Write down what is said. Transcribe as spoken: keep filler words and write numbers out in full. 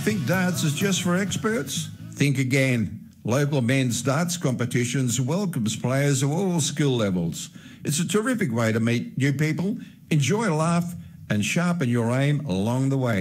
Think darts is just for experts? Think again. Local men's darts competitions welcomes players of all skill levels. It's a terrific way to meet new people, enjoy a laugh, and sharpen your aim along the way.